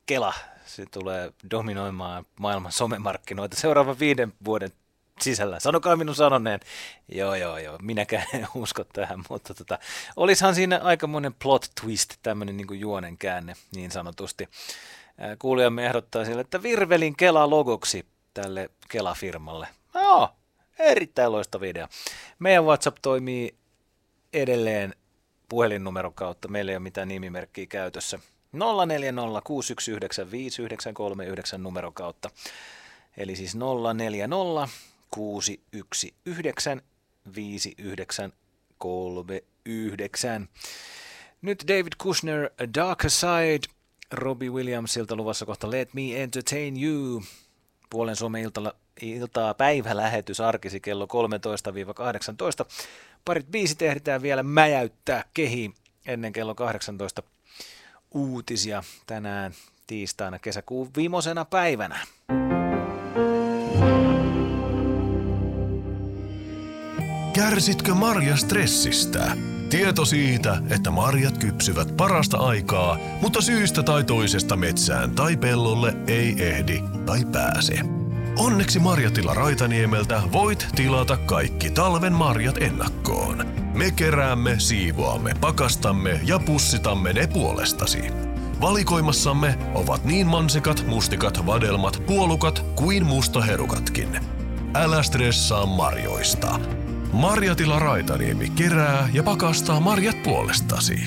Kela. Se tulee dominoimaan maailman somemarkkinoita seuraavan 5 vuoden sisällä. Sanokaa minun sanoneen. Joo, minäkään en usko tähän, mutta olisihan siinä aikamoinen plot twist, tämmöinen niin kuin juonen käänne niin sanotusti. Kuulijamme ehdottaa sille, että virvelin Kela-logoksi tälle Kela-firmalle. Erittäin loistava idea. Meidän WhatsApp toimii edelleen puhelinnumeron kautta. Meillä ei ole mitään nimimerkkiä käytössä. 040 619 5939 numeron kautta. Eli siis 040 619 5939. Nyt David Kushner, Darker Side, Robbie Williamsilta luvassa kohta Let Me Entertain You. Puolen Suomen iltaa päivälähetys arkisi kello 13-18. Parit biisit ehditään vielä mäjäyttää kehiin ennen kello 18 uutisia tänään tiistaina kesäkuun viimeisena päivänä. Kärsitkö marjastressistä? Tieto siitä, että marjat kypsyvät parasta aikaa, mutta syystä tai toisesta metsään tai pellolle ei ehdi tai pääse. Onneksi Marjatila Raitaniemeltä voit tilata kaikki talven marjat ennakkoon. Me keräämme, siivoamme, pakastamme ja pussitamme ne puolestasi. Valikoimassamme ovat niin mansikat, mustikat, vadelmat, puolukat kuin mustaherukatkin. Älä stressaa marjoista. Marjatila Raitaniemi kerää ja pakastaa marjat puolestasi.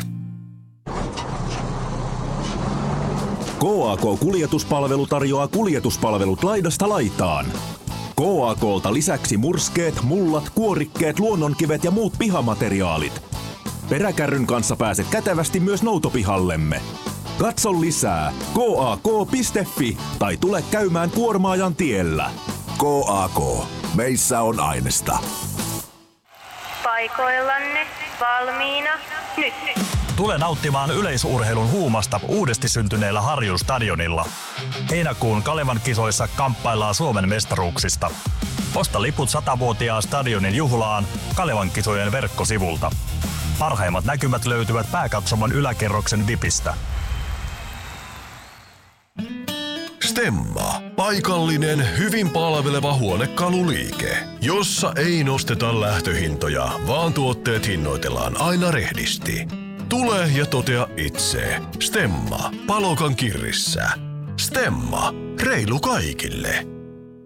KAK-kuljetuspalvelu tarjoaa kuljetuspalvelut laidasta laitaan. KAK:lta lisäksi murskeet, mullat, kuorikkeet, luonnonkivet ja muut pihamateriaalit. Peräkärryn kanssa pääset kätevästi myös noutopihallemme. Katso lisää KAK.fi tai tule käymään Kuormaajan tiellä. KAK. Meissä on ainesta. Paikoillanne, valmiina, nyt. Tule nauttimaan yleisurheilun huumasta uudesti syntyneellä Harjun-stadionilla. Heinäkuun Kalevan kisoissa kamppaillaan Suomen mestaruuksista. Osta liput 100-vuotiaan stadionin juhlaan Kalevan kisojen verkkosivulta. Parhaimmat näkymät löytyvät pääkatsomon yläkerroksen VIPistä. Stemma. Paikallinen, hyvin palveleva huonekaluliike, jossa ei nosteta lähtöhintoja, vaan tuotteet hinnoitellaan aina rehdisti. Tule ja totea itse. Stemma. Palokan kirrissä. Stemma. Reilu kaikille.